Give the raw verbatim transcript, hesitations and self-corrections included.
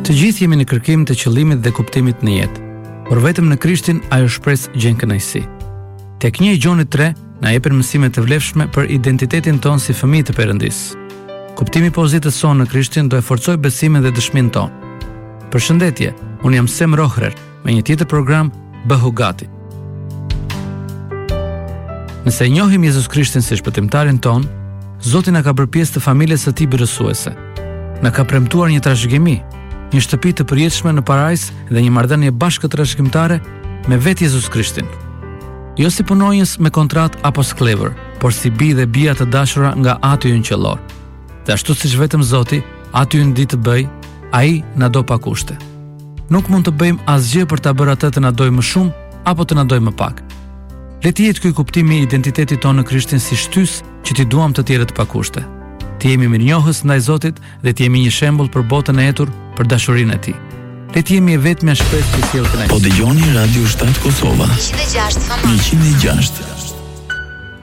Të gjithë jemi në kërkim të qëllimit dhe kuptimit në jetë, por vetëm në Krishtin ajo shpresë gjen kënaqësi. Tek një Gjoni tre na jepën mësime të vlefshme për identitetin ton si fëmijë të Perëndisë. Kuptimi i pozitës sonë në Krishtin do e forcojë besimin dhe dëshminë tonë. Përshëndetje, unë jam Sem Rohrer me një tjetër program Bëhu gati. Nëse e njohim Jezus Krishtin si shpëtimtarin ton, Zoti na ka bërë pjesë të familjes së Tij birësuese. Na ka premtuar një trashëgimi, një shtëpi të përjetshme në parajs dhe një marrëdhënie bashkë trashëgimtare me vetë Jezus Krishtin. Jo si punonjës me kontrat apo sklever, por si bi dhe bija të dashura nga Ati ynë qellor. Dhe ashtu siç vetëm Zoti, Ati ynë di të bëj, ai na do pa kushte. Nuk mund të bëjmë asgjë për ta bërë atë të na dojë më shumë apo të na dojë më pak. Le të jetë ky kuptimi i identitetit tonë në Krishtin si shtys që t'i duam të tjerët pa kushte. Të jemi mirënjohës ndaj Zotit dhe të jemi një shembull për botën e etur për dashurinë e Tij. Le të jemi e vetmja shpresë që sjell kënaqësi. Po dëgjoni Radio shtat Kosova. njëqind e gjashtë.